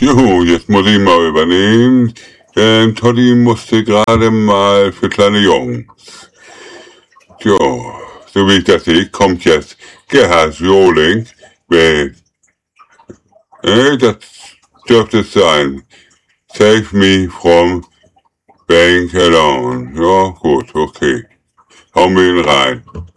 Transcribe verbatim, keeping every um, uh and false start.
Jo, jetzt muss ich mal übernehmen. Ähm, Toddy musste gerade mal für kleine Jungs. Jo, so wie ich das sehe, kommt jetzt Gerhard Joling. Äh, das dürfte es sein. Save me from being alone. Ja, gut, okay. Hau mir ihn rein.